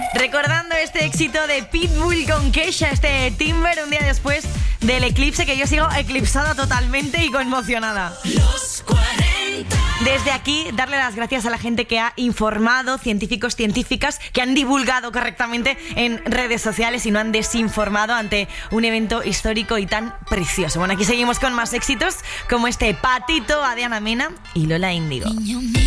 Recordando este éxito de Pitbull con Kesha, este Timber, un día después del eclipse, que yo sigo eclipsada totalmente y conmocionada. Los 40. Desde aquí, darle las gracias a la gente que ha informado, científicos, científicas, que han divulgado correctamente en redes sociales y no han desinformado ante un evento histórico y tan precioso. Bueno, aquí seguimos con más éxitos, como este Patito, a Diana Mena y Lola Índigo.